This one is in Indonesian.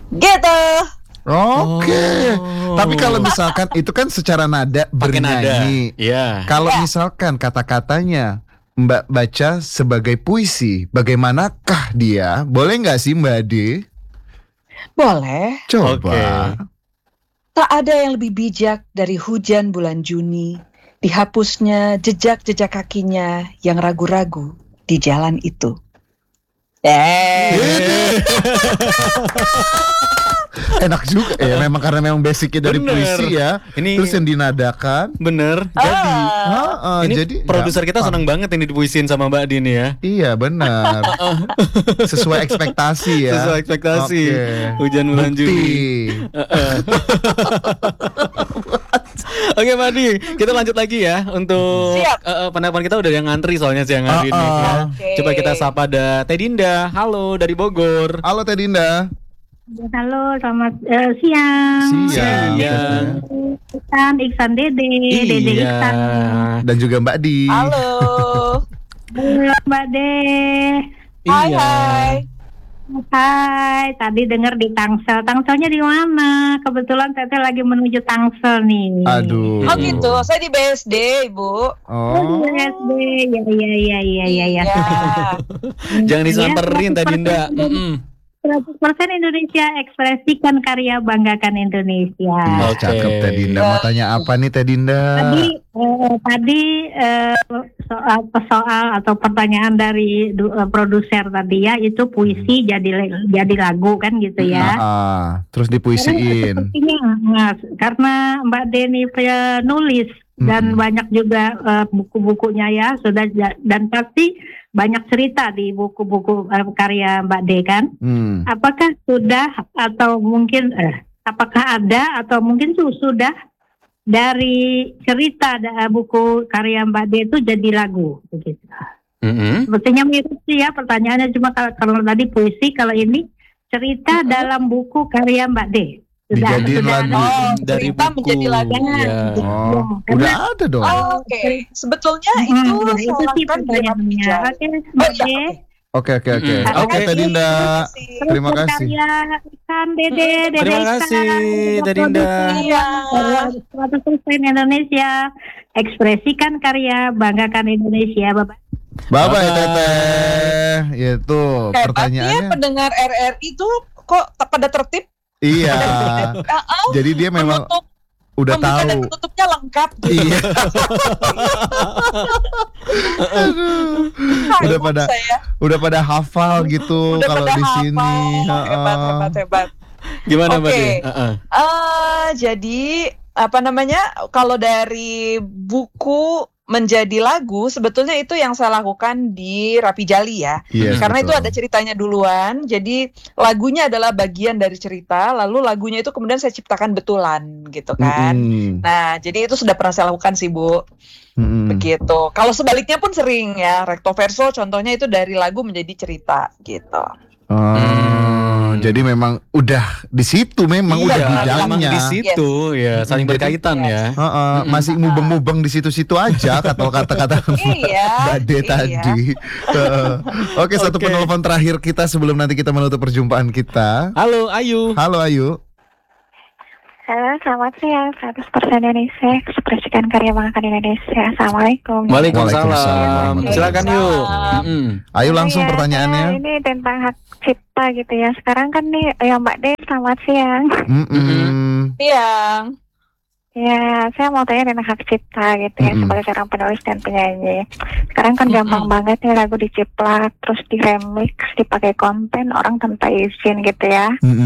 Gitu. Oke. Tapi kalau misalkan itu kan secara nada Pakai nada. bernyanyi. Iya. Kalau misalkan kata-katanya Mbak baca sebagai puisi, bagaimanakah dia? Boleh nggak sih Mbak Ade? Boleh. Coba. Oke. Tak ada yang lebih bijak dari hujan bulan Juni, dihapusnya jejak-jejak kakinya yang ragu-ragu di jalan itu. Enak juga ya, memang karena memang basicnya dari Bener. puisi ya. Ini- Terus yang dinadakan. Bener. Jadi ini jadi produser kita gampang. senang banget ini dipuisin sama Mbak Dini ya. Iya benar. Sesuai ekspektasi ya. Sesuai ekspektasi. Oke. Hujan bulan Bukti. Juni. Oke Mbak Di, kita lanjut lagi ya untuk Siap. penelpon kita udah yang ngantri soalnya siang hari ini ya. Oke. Coba kita sapa ada Teh Dinda. Halo dari Bogor. Halo Teh Dinda. Halo, selamat siang. Siang. Iksan Dede Iksan. Dan juga Mbak Di. Halo. Halo, Mbak De. Hai, Iya. hai. Hai, tadi dengar di Tangsel. Tangselnya di mana? Kebetulan Teteh lagi menuju Tangsel nih. Aduh. Oh gitu, saya di BSD, Ibu. Oh, di SD. Ya. Iya. Jangan disamperin Teh Dinda. 100% Indonesia, ekspresikan karya, banggakan Indonesia. Oh, cakep Teh Dinda. Mau tanya apa nih Teh Dinda? Tadi soal atau pertanyaan dari produser tadi ya, itu puisi jadi lagu kan gitu ya. Terus dipuisiin. Sepertinya, karena Mbak Deni penulis dan banyak juga buku-bukunya ya sudah, dan pasti banyak cerita di buku-buku karya Mbak De kan. Apakah sudah atau mungkin apakah ada atau mungkin sudah dari cerita buku karya Mbak De itu jadi lagu begitu. Sepertinya mirip sih ya pertanyaannya, cuma kalau tadi puisi, kalau ini cerita dalam buku karya Mbak De. Dijadiin lagu. Dari cerita buku. menjadi lagu. Iya. Oh, udah ada dong. Oke, sebetulnya itu itu sih salahkan pertanyaannya. Oke, Oh Mbak iya, De. Oke. Oke. Teh Dinda. Terima Terus kasih. karya Iksan Dede Terima kasih, Teh Dinda. Iya. 100% Indonesia, ekspresikan karya, banggakan Indonesia, Bapak. Bye Bye-bye. Teteh. Itu Hebatnya pertanyaannya. pendengar RRI itu kok pada tertib. Iya. Jadi dia memang Menutup, udah pembuka dan tahu. penutupnya lengkap. Iya. Udah Kagum pada saya. udah pada hafal gitu Udah kalau pada di hafal. sini. Hebat. Gimana Mbak Oke. Di? Jadi apa namanya, kalau dari buku menjadi lagu, sebetulnya itu yang saya lakukan di Rapi Jali ya. Yes, Karena itu betul. ada ceritanya duluan, jadi lagunya adalah bagian dari cerita, lalu lagunya itu kemudian saya ciptakan betulan gitu kan. Nah, jadi itu sudah pernah saya lakukan sih Bu. Begitu. Kalau sebaliknya pun sering ya, recto verso contohnya itu dari lagu menjadi cerita gitu. Jadi memang udah di situ, memang Iya, udah Memang bidangnya. di situ ya, saling Jadi- berkaitan ya. Masih mubeng-mubeng di situ-situ aja kalau kata-kata Iya. Mbak De Iya. tadi. Oke, satu Oke. penelpon terakhir kita sebelum nanti kita menutup perjumpaan kita. Halo Ayu. Halo Ayu. Halo, selamat siang. 100% Indonesia, ekspresikan karya banggakan Indonesia. Assalamualaikum. Waalaikumsalam. Waalaikumsalam. Silakan yuk. Ayo langsung Iya, pertanyaannya. saya ini tentang hak cipta gitu ya. Sekarang kan nih, ya Mbak De, selamat siang. Iya. Ya, saya mau tanya tentang hak cipta gitu ya, sebagai seorang penulis dan penyanyi. Sekarang kan gampang banget nih lagu diciplak, terus di remix, dipakai konten orang tanpa izin gitu ya.